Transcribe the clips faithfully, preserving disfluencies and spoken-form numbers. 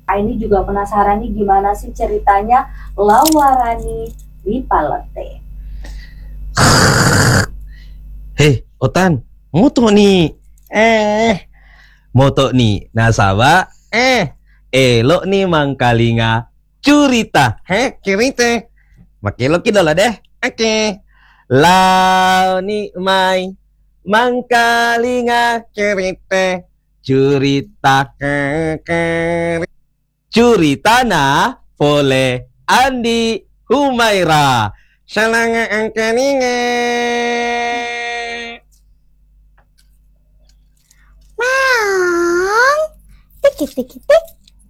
Ah, ini juga penasaran nih gimana sih ceritanya Lawarani di Palete. Hei, Otan, moto nih. Eh, moto nih. Nasaba, eh, elok nih mangkalinga curita. Heh, cerita. Makelo kita lah deh. Oke. Lau nih mai mangkalinga cerita. Curita ke ke curita na pole Andi Humaira. Salanga angkalinga. Meong, tiki tiki tik.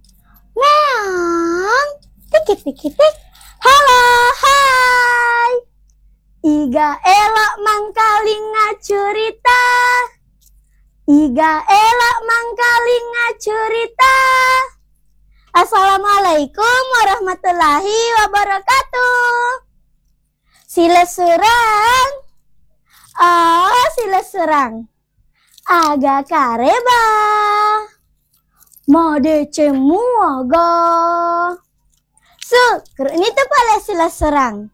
Meong, tiki tiki tik. Halo, hai. Iga elok mangkalinga curita. Iga elok mangkalinga curita. Assalamualaikum warahmatullahi wabarakatuh. Sila serang. Oh, sila serang. Aga kareba. Mode cemuaga. Syukur ini tuh pala sila serang.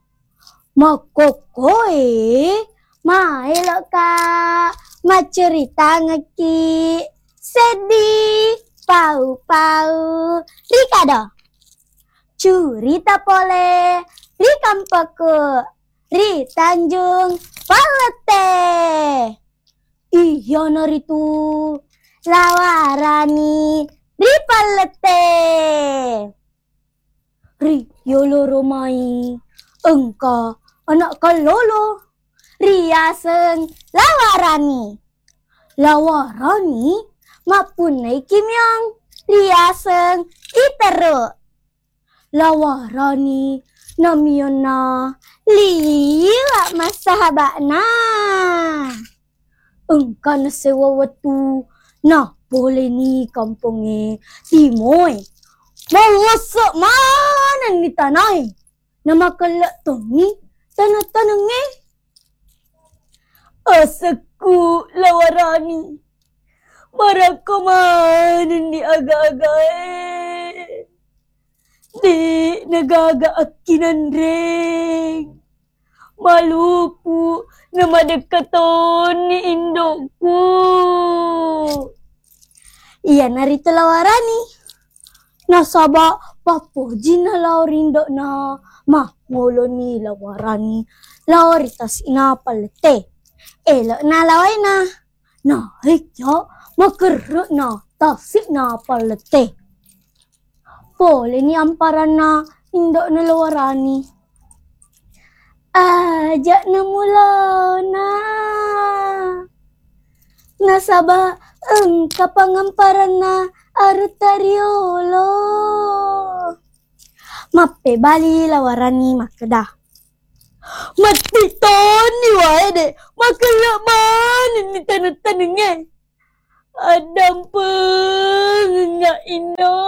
Makokoe. Maelo ka. Macerita ngeki. Sedih. Pau-pau. Rikado. Curita pole. Rikampaku. Ri Tanjung Palete. Iya naritu Lawarani Ri Palete. Ri yolo romai engka anak kalolo riaseng Lawarani. Lawarani mapunai kimyang riaseng iteru. Lawarani namiona liwa masahabakna. Engka na sewa watu na boleh ni kampungnya timoy. Mawasak mana ni tanay. Nama kalak tongi tanah-tanangnya. Asaku Lawarani. Maraka mana ni aga-aga. Di nagaga akinan ring. Malupu na madekaton ni indokku. Iya narito Lawarani. Nasaba papoji na laurindo na mahngolo ni Lawarani. Lauritas inapalete. Elo na laway na. Naik ya makerut na tasik na palete. Boleh ni amparan na indok na Lawarani. Ajak na mula na. Nasaba engka pangamparan na arutariolo. Mape bali Lawarani makedah. Matiton ni wae de. Makelak mana ni tanah-tanahnya. Adam pengengak ino.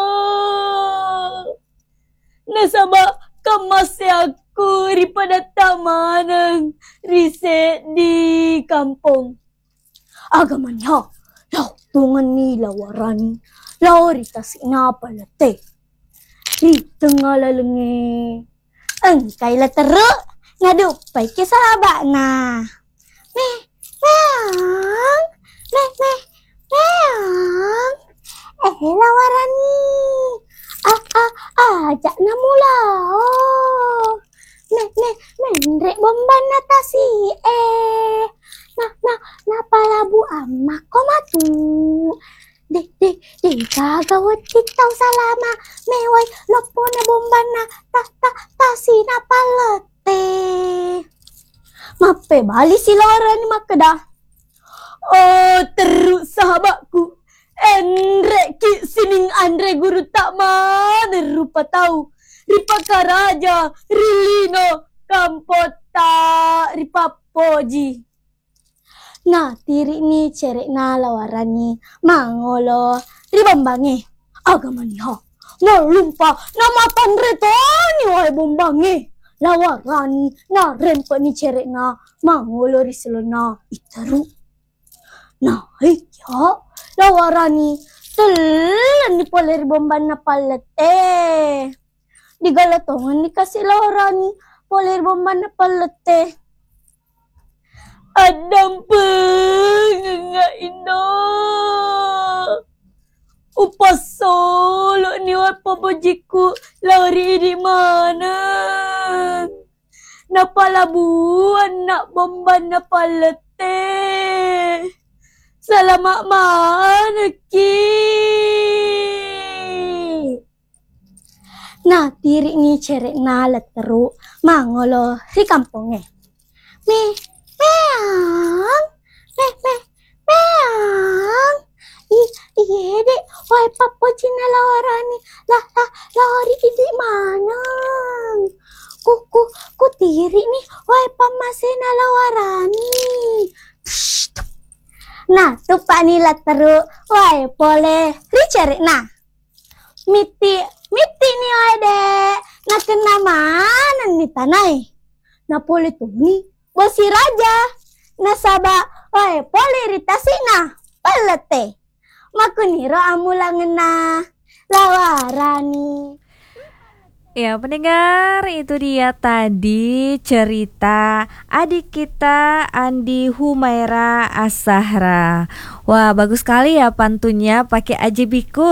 Nasaba kamase aku daripada tamanang riset di kampung. Agamanya lau tungan ni Lawarani. Lauritas inapalate. Di tengah lalengi. Engkai lah teruk. Ngadupai ke sahabat na. Meh, meong. Meh, meh, meong. Eh, Lawarani. Ah, ah, ajak na mula. Oh. Meh, meh, mendrek bomban natasi. Eh. Nah, nah, nah palabu amak komatu. Dek, dek, dek, kagawat kitau salama. Mewai, lopo na bomban na. Ta, ta, tasi na palete. Mape bali si Lawarani makedah. Oh, teruk sahabatku.Endre ki sining Andre guru tak mana rupa tahu. Ripa karaja, rilino, kampota, ripa poji. Nah, tiri ni cerek na Lawarani. Mangolo, ribambangi. Agamani ha. Nolumpa, nama Andre tani wahai bombangi. Lawarani, na rempa ni cerek na. Mangolo riselona itaru. Nah, ya. Lawarani telan ni poler bomba na palete. Di galatongan ni kasi lawarani poler bomba na palete. Adam pengengain no. Upas solo ni wapa bojiku lari di mana? Napalabuan nak bomba na palete. Salamat mana ki. Nah, tiri ni cerek na leteru mangolo si kampungnya. Me, meang, me, me, meang. Ih, iya dek, wah papa cina lawarani, lah, lah, lari di mana? Kuku, ku tiri nih, wah pamasena lawarani. Psst. Nah, tuh pak nila teru, wah boleh dicari nah. Miti, miti nih wah dek, nak kena mana nih tanai? Nah boleh tuh nih, bosi raja, nasaba, wah boleh ritasi nah, pelete. Makuniro amulangan nah, lawarani. Ya pendengar, itu dia tadi cerita adik kita Andi Humaira As-Sahra. Wah bagus sekali ya pantunnya pakai ajibiku.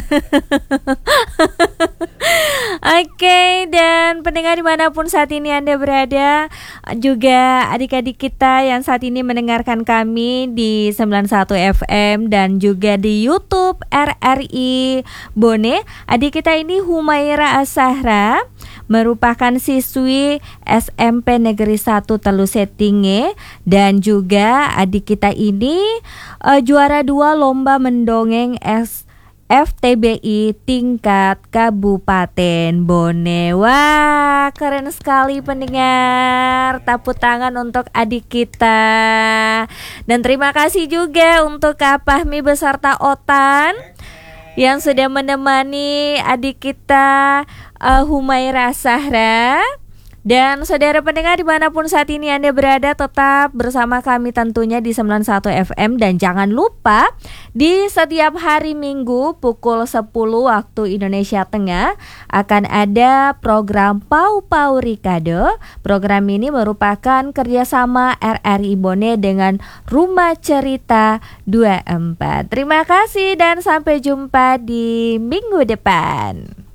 Oke, dan pendengar dimanapun saat ini Anda berada, juga adik-adik kita yang saat ini mendengarkan kami di sembilan puluh satu F M dan juga di YouTube R R I Bone. Adik kita ini Humaira As-Sahra merupakan siswi S M P Negeri satu Telusetinge, dan juga adik kita ini uh, juara dua lomba mendongeng S F T B I tingkat Kabupaten Bone. Wah, keren sekali pendengar. Tepuk tangan untuk adik kita. Dan terima kasih juga untuk Kak Fahmi beserta Otan yang sudah menemani adik kita uh, Humaira As-Sahra. Dan saudara pendengar dimanapun saat ini Anda berada, tetap bersama kami tentunya di sembilan puluh satu F M. Dan jangan lupa di setiap hari Minggu pukul sepuluh waktu Indonesia Tengah akan ada program Pau Pau Ricado. Program ini merupakan kerjasama R R I Bone dengan Rumah Cerita dua puluh empat. Terima kasih dan sampai jumpa di minggu depan.